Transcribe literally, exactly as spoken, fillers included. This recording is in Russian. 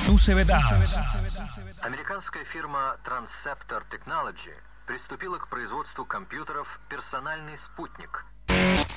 Американская фирма Transceptor Technology приступила к производству компьютеров «Персональный спутник».